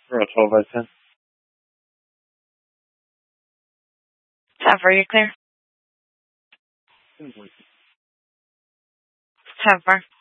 For a 12 by 10. 10 for you, clear. 10 for.